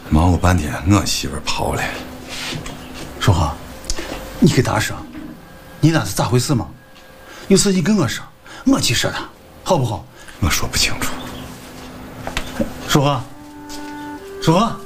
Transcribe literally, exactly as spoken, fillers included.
忙活半天，我媳妇跑了。 说话，你给她说，你那是咋回事嘛？有事你跟我说，我去说她，好不好？ 我说不清楚。 说话，说话。